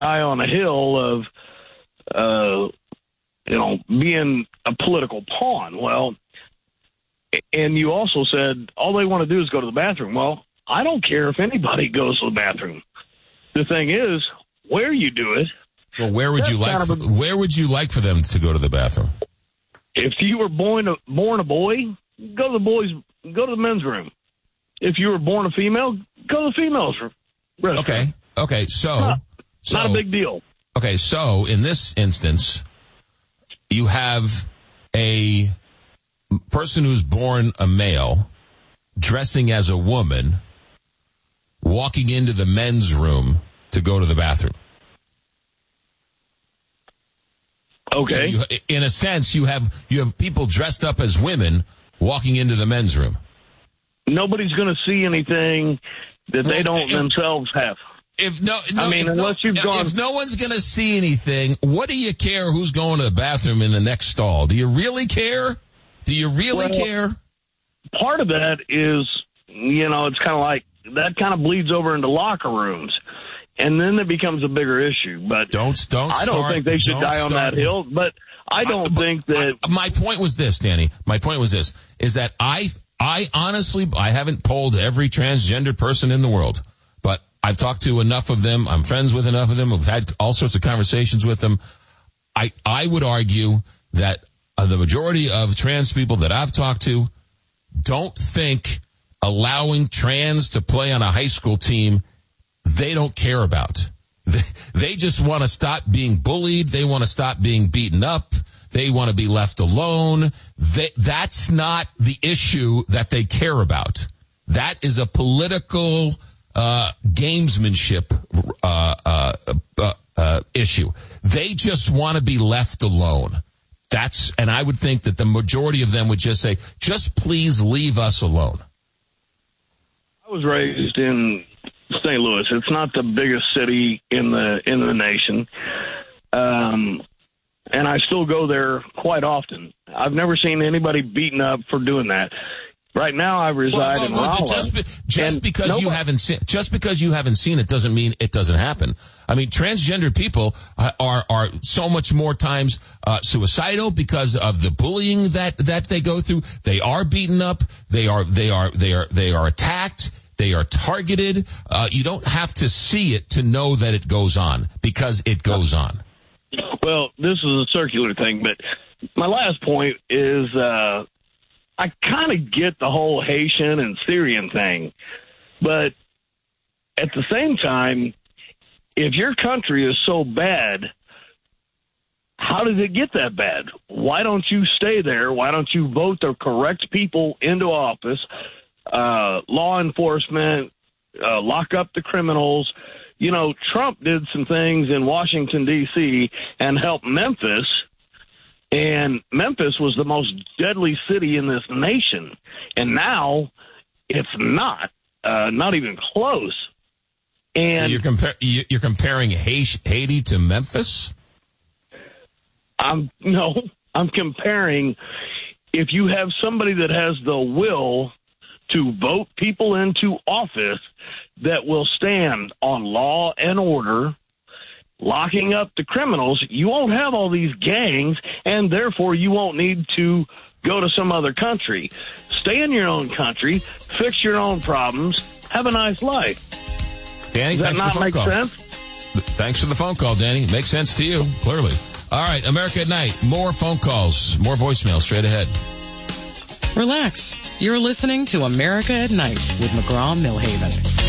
on a hill of, being a political pawn. Well, and you also said all they want to do is go to the bathroom. Well, I don't care if anybody goes to the bathroom. The thing is, where you do it. Well, where would you like for them to go to the bathroom? If you were born a boy, go to the men's room. If you were born a female, go to the females' restroom. Okay. So not a big deal. Okay, so in this instance, you have a person who's born a male, dressing as a woman, walking into the men's room to go to the bathroom. Okay. So in a sense, you have people dressed up as women walking into the men's room. Nobody's going to see anything that they don't themselves have. If no one's going to see anything, what do you care who's going to the bathroom in the next stall? Do you really care? Care? Part of that is, it's kind of like that kind of bleeds over into locker rooms, and then it becomes a bigger issue. But I don't think they should die on that hill. But I don't think that. My point was this, Danny. My point was this: is that I honestly haven't polled every transgender person in the world, but I've talked to enough of them. I'm friends with enough of them. I've had all sorts of conversations with them. I would argue that the majority of trans people that I've talked to don't think allowing trans to play on a high school team, they don't care about. They just want to stop being bullied. They want to stop being beaten up. They want to be left alone. That's not the issue that they care about. That is a political gamesmanship issue. They just want to be left alone. And I would think that the majority of them would just say, just please leave us alone. I was raised in St. Louis. It's not the biggest city in the nation. And I still go there quite often. I've never seen anybody beaten up for doing that. Right now, I reside in Raleigh. Just because you haven't seen it doesn't mean it doesn't happen. I mean, transgender people are so much more times suicidal because of the bullying that they go through. They are beaten up. They are attacked. They are targeted. You don't have to see it to know that it goes on, because it goes on. Well, this is a circular thing, but my last point is I kind of get the whole Haitian and Syrian thing, but at the same time, if your country is so bad, how did it get that bad? Why don't you stay there? Why don't you vote the correct people into office, law enforcement, lock up the criminals? Trump did some things in Washington, D.C. and helped Memphis. And Memphis was the most deadly city in this nation. And now it's not even close. And you're comparing Haiti to Memphis? I'm comparing, if you have somebody that has the will to vote people into office that will stand on law and order, locking up the criminals, you won't have all these gangs, and therefore you won't need to go to some other country. Stay in your own country, fix your own problems, have a nice life. Danny, does that not make sense? Thanks for the phone call, Danny. Makes sense to you, clearly. All right, America at Night. More phone calls, more voicemails straight ahead. Relax. You're listening to America at Night with McGraw-Milhaven.